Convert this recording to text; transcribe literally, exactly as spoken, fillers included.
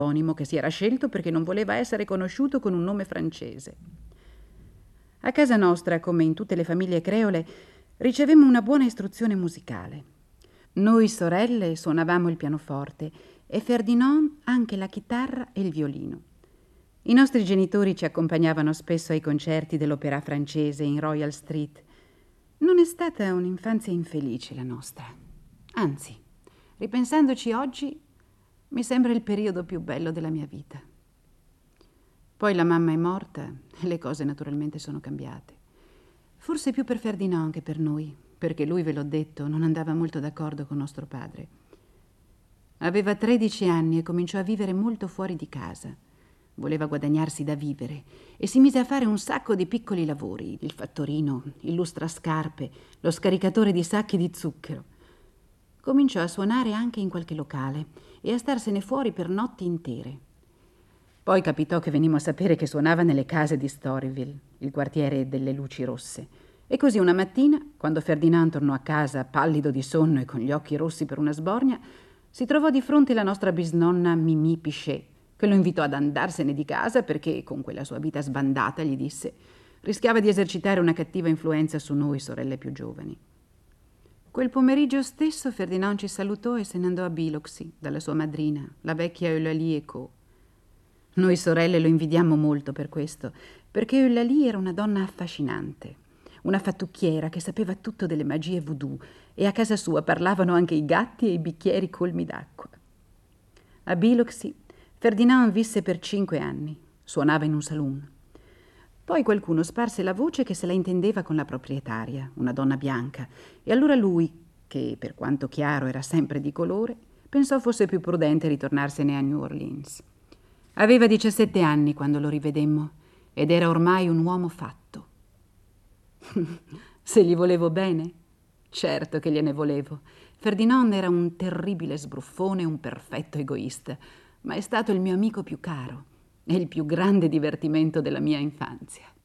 che si era scelto perché non voleva essere conosciuto con un nome francese. A casa nostra, come in tutte le famiglie creole, ricevemmo una buona istruzione musicale. Noi sorelle suonavamo il pianoforte e Ferdinand anche la chitarra e il violino. I nostri genitori ci accompagnavano spesso ai concerti dell'opera francese in Royal Street. Non è stata un'infanzia infelice la nostra. Anzi, ripensandoci oggi, mi sembra il periodo più bello della mia vita. Poi la mamma è morta e le cose naturalmente sono cambiate. Forse più per Ferdinand che per noi, perché lui, ve l'ho detto, non andava molto d'accordo con nostro padre. Aveva tredici anni e cominciò a vivere molto fuori di casa. Voleva guadagnarsi da vivere e si mise a fare un sacco di piccoli lavori, il fattorino, il lustrascarpe, lo scaricatore di sacchi di zucchero. Cominciò a suonare anche in qualche locale e a starsene fuori per notti intere. Poi capitò che venimmo a sapere che suonava nelle case di Storyville, il quartiere delle luci rosse. E così una mattina, quando Ferdinand tornò a casa pallido di sonno e con gli occhi rossi per una sbornia, si trovò di fronte la nostra bisnonna Mimì Pichet, che lo invitò ad andarsene di casa perché, con quella sua vita sbandata, gli disse, rischiava di esercitare una cattiva influenza su noi sorelle più giovani. Quel pomeriggio stesso Ferdinand ci salutò e se ne andò a Biloxi dalla sua madrina, la vecchia Eulalie Co. Noi sorelle lo invidiammo molto per questo, perché Eulalie era una donna affascinante, una fattucchiera che sapeva tutto delle magie voodoo e a casa sua parlavano anche i gatti e i bicchieri colmi d'acqua. A Biloxi Ferdinand visse per cinque anni, suonava in un saloon. Poi qualcuno sparse la voce che se la intendeva con la proprietaria, una donna bianca, e allora lui, che per quanto chiaro era sempre di colore, pensò fosse più prudente ritornarsene a New Orleans. Aveva diciassette anni quando lo rivedemmo ed era ormai un uomo fatto. Se gli volevo bene? Certo che gliene volevo. Ferdinand era un terribile sbruffone, un perfetto egoista, ma è stato il mio amico più caro e il più grande divertimento della mia infanzia.